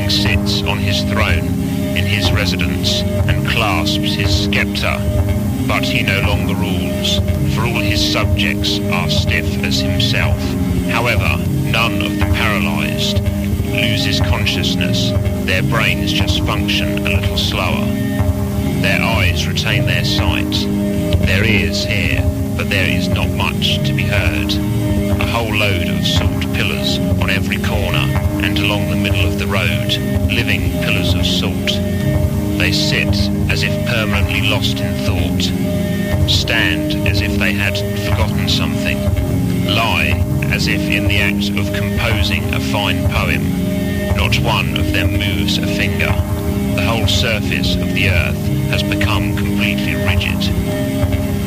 king sits on his throne in his residence and clasps his sceptre, but he no longer rules, for all his subjects are stiff as himself. However, none of the paralysed loses consciousness. Their brains just function a little slower. Their eyes retain their sight. Their ears hear, but there is not much to be heard. A whole load of salt pillars on every corner and along the middle of the road, living pillars of salt. They sit as if permanently lost in thought, stand as if they had forgotten something, lie as if in the act of composing a fine poem. Not one of them moves a finger. The whole surface of the earth has become completely rigid.